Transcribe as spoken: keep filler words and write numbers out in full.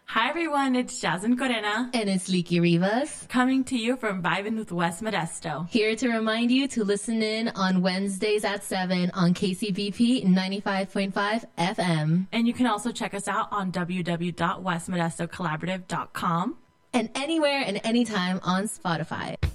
Hi everyone, it's Jasmine Corena. And it's Leaky Rivas. Coming to you from Vibin' with West Modesto. Here to remind you to listen in on Wednesdays at seven on K C B P ninety-five point five F M. And you can also check us out on w w w dot west modesto collaborative dot com. And anywhere and anytime on Spotify.